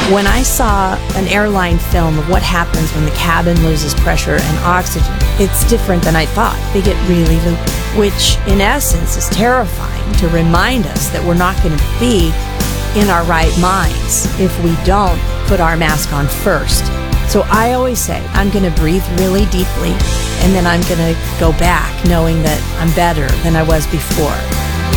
When I saw an airline film of what happens when the cabin loses pressure and oxygen, it's different than I thought. They get really loopy, which in essence is terrifying to remind us that we're not going to be in our right minds if we don't put our mask on first. So I always say, I'm going to breathe really deeply, and then I'm going to go back knowing that I'm better than I was before.